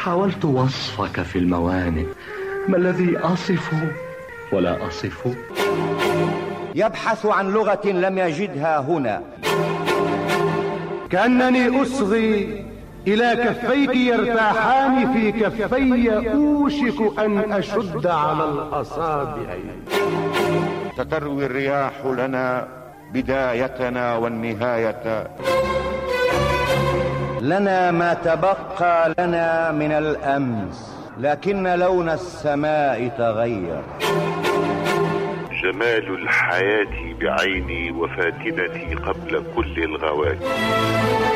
حاولت وصفك في الموانئ، ما الذي أصف ولا أصف؟ يبحث عن لغة لم يجدها هنا. كأنني أصغي إلى كفيك يرتاحان في كفي، أوشك أن أشد على الأصابع. ستروي الرياح لنا بدايتنا والنهاية. لنا ما تبقى لنا من الأمس، لكن لون السماء تغير. جمال الحياة بعيني وفاتنتي قبل كل الغوالي.